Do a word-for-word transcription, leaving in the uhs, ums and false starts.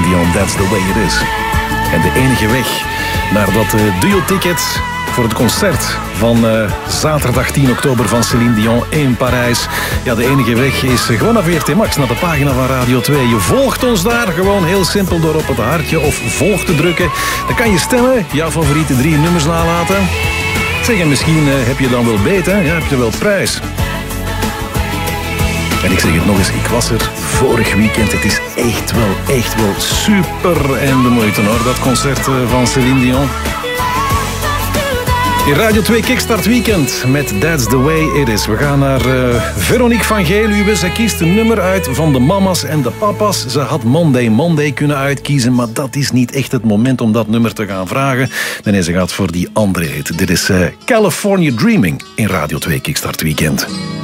Dion, That's the Way It Is. En de enige weg naar dat uh, duo-ticket voor het concert van uh, zaterdag tien oktober van Céline Dion in Parijs. Ja, de enige weg is uh, gewoon naar V R T Max, naar de pagina van Radio twee. Je volgt ons daar gewoon heel simpel door op het hartje of volg te drukken. Dan kan je stemmen, jouw favoriete drie nummers nalaten. Zeg, en misschien uh, heb je dan wel beet, hè? Ja, heb je wel prijs. En ik zeg het nog eens, ik was er vorig weekend. Het is echt wel, echt wel super en de moeite hoor, dat concert uh, van Céline Dion. In Radio twee Kickstart Weekend met That's the Way It Is. We gaan naar uh, Veronique van Geluwe. Zij kiest een nummer uit van de mama's en de papa's. Ze had Monday Monday kunnen uitkiezen, maar dat is niet echt het moment om dat nummer te gaan vragen. Nee, ze gaat voor die andere hit. Dit is uh, California Dreaming in Radio twee Kickstart Weekend.